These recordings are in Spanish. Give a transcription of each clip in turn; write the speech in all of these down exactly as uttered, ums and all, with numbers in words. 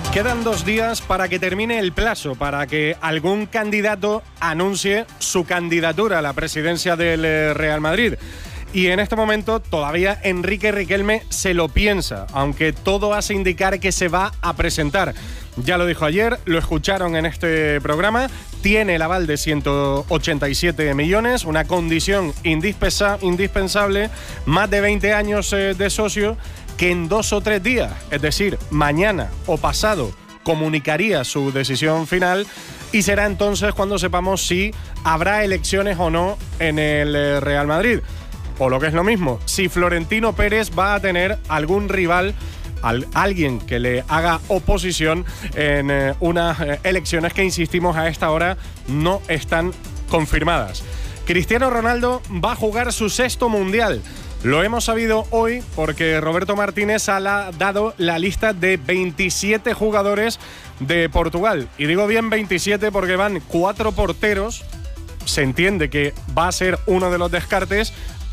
Quedan dos días para que termine el plazo, para que algún candidato anuncie su candidatura a la presidencia del Real Madrid. Y en este momento todavía Enrique Riquelme se lo piensa, aunque todo hace indicar que se va a presentar. Ya lo dijo ayer, lo escucharon en este programa, tiene el aval de ciento ochenta y siete millones, una condición indispensa- indispensable, más de veinte años eh, de socio, que en dos o tres días, es decir, mañana o pasado, comunicaría su decisión final y será entonces cuando sepamos si habrá elecciones o no en el Real Madrid. O lo que es lo mismo, si Florentino Pérez va a tener algún rival, al, alguien que le haga oposición en eh, unas eh, elecciones que, insistimos, a esta hora no están confirmadas. Cristiano Ronaldo va a jugar su sexto mundial. Lo hemos sabido hoy porque Roberto Martínez ha dado la lista de veintisiete jugadores de Portugal. Y digo bien veintisiete porque van cuatro porteros. Se entiende que va a ser uno de los descartes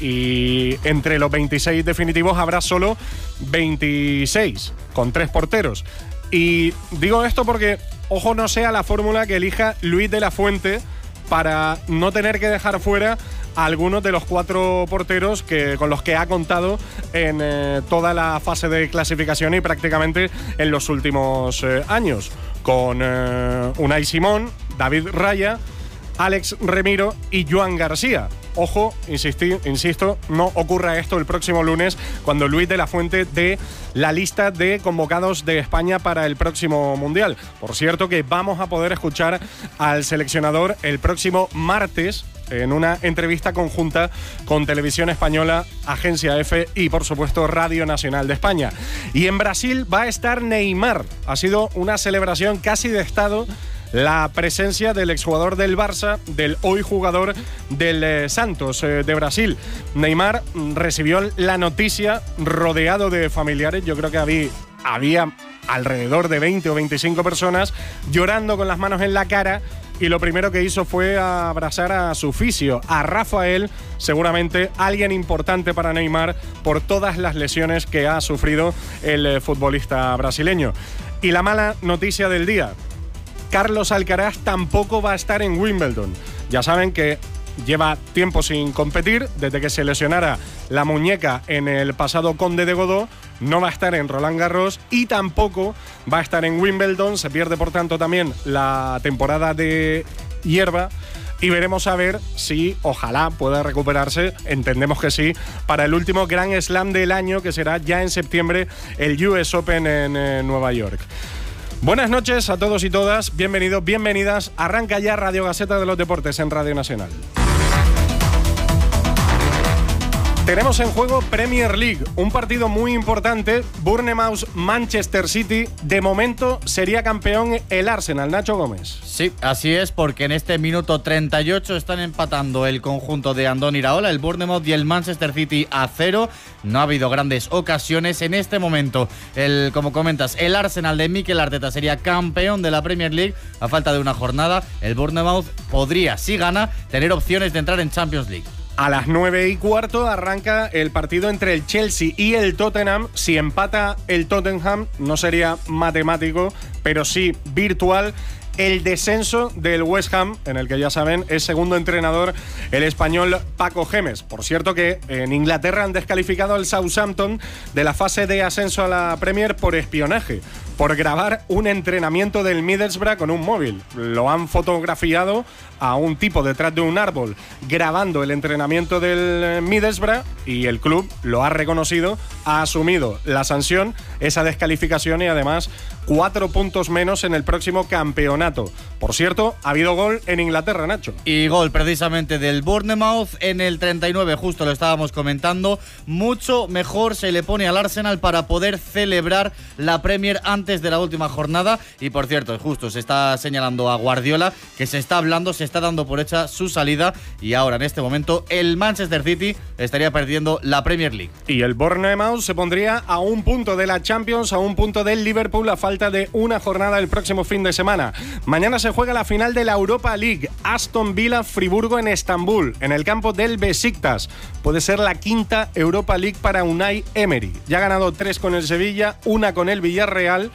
y entre los veintiséis definitivos habrá solo veintiséis, con tres porteros. Y digo esto porque, ojo, no sea la fórmula que elija Luis de la Fuente para no tener que dejar fuera a algunos de los cuatro porteros que, con los que ha contado en eh, toda la fase de clasificación y prácticamente en los últimos eh, años, con eh, Unai Simón, David Raya, Alex Remiro y Joan García. Ojo, insistí, insisto, no ocurra esto el próximo lunes cuando Luis de la Fuente dé la lista de convocados de España para el próximo Mundial. Por cierto que vamos a poder escuchar al seleccionador el próximo martes en una entrevista conjunta con Televisión Española, Agencia F y, por supuesto, Radio Nacional de España. Y en Brasil va a estar Neymar. Ha sido una celebración casi de estado la presencia del exjugador del Barça, del hoy jugador del eh, Santos eh, de Brasil. Neymar recibió la noticia rodeado de familiares. Yo creo que había, había alrededor de veinte o veinticinco personas llorando con las manos en la cara, y lo primero que hizo fue abrazar a su fisio, a Rafael, seguramente alguien importante para Neymar por todas las lesiones que ha sufrido el eh, futbolista brasileño. Y la mala noticia del día: Carlos Alcaraz tampoco va a estar en Wimbledon. Ya saben que lleva tiempo sin competir, desde que se lesionara la muñeca en el pasado Conde de Godó. No va a estar en Roland Garros y tampoco va a estar en Wimbledon. Se pierde, por tanto, también la temporada de hierba. Y veremos a ver si, ojalá, pueda recuperarse, entendemos que sí, para el último Grand Slam del año, que será ya en septiembre, el U S Open en eh, Nueva York. Buenas noches a todos y todas, bienvenidos, bienvenidas. Arranca ya Radio Gaceta de los Deportes en Radio Nacional. Tenemos en juego Premier League, un partido muy importante, Bournemouth-Manchester City. De momento sería campeón el Arsenal, Nacho Gómez. Sí, así es, porque en este minuto treinta y ocho están empatando el conjunto de Andoni Iraola, el Bournemouth y el Manchester City a cero. No ha habido grandes ocasiones. En este momento, el, como comentas, el Arsenal de Mikel Arteta sería campeón de la Premier League a falta de una jornada. El Bournemouth podría, si gana, tener opciones de entrar en Champions League. A las nueve y cuarto arranca el partido entre el Chelsea y el Tottenham. Si empata el Tottenham, no sería matemático, pero sí virtual, el descenso del West Ham, en el que ya saben es segundo entrenador el español Paco Gémez. Por cierto que en Inglaterra han descalificado al Southampton de la fase de ascenso a la Premier por espionaje, por grabar un entrenamiento del Middlesbrough con un móvil. Lo han fotografiado a un tipo detrás de un árbol grabando el entrenamiento del Middlesbrough y el club lo ha reconocido, ha asumido la sanción, esa descalificación y además cuatro puntos menos en el próximo campeonato. Por cierto, ha habido gol en Inglaterra, Nacho. Y gol precisamente del Bournemouth en el treinta y nueve, justo lo estábamos comentando. Mucho mejor se le pone al Arsenal para poder celebrar la Premier antes de la última jornada. Y por cierto, justo se está señalando a Guardiola que se está hablando, se está dando por hecha su salida y ahora en este momento el Manchester City estaría perdiendo la Premier League. Y el Bournemouth se pondría a un punto de la Champions, a un punto del Liverpool a falta de una jornada el próximo fin de semana. Mañana se juega la final de la Europa League, Aston Villa-Friburgo en Estambul, en el campo del Besiktas. Puede ser la quinta Europa League para Unai Emery. Ya ha ganado tres con el Sevilla, una con el Villarreal.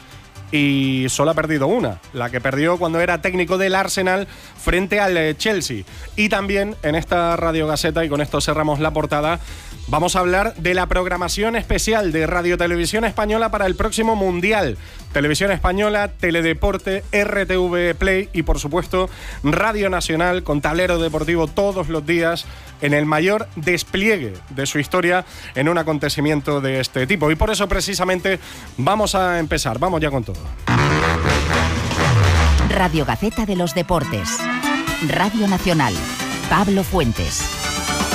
y solo ha perdido una, la que perdió cuando era técnico del Arsenal frente al Chelsea. Y también en esta Radio Gaceta, y con esto cerramos la portada, vamos a hablar de la programación especial de Radio Televisión Española para el próximo Mundial. Televisión Española, Teledeporte, R T V Play y, por supuesto, Radio Nacional con tablero deportivo todos los días en el mayor despliegue de su historia en un acontecimiento de este tipo. Y por eso, precisamente, vamos a empezar. Vamos ya con todo. Radio Gaceta de los Deportes. Radio Nacional. Pablo Fuentes.